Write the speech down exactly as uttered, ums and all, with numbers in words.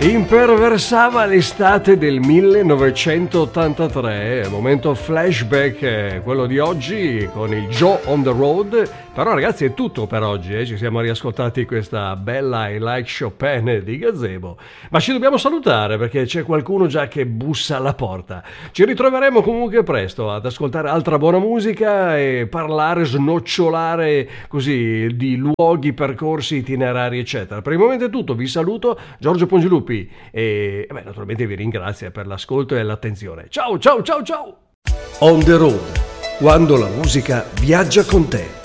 Imperversava l'estate del millenovecentottantatré, momento flashback, quello di oggi con il Joe on the Road. Però ragazzi è tutto per oggi, eh? Ci siamo riascoltati questa bella I Like Chopin di Gazebo, ma ci dobbiamo salutare perché c'è qualcuno già che bussa alla porta. Ci ritroveremo comunque presto ad ascoltare altra buona musica e parlare, snocciolare così di luoghi, percorsi, itinerari eccetera. Per il momento è tutto, vi saluto, Giorgio Pongilupi e beh, naturalmente vi ringrazio per l'ascolto e l'attenzione. Ciao ciao ciao ciao. On the Road, quando la musica viaggia con te.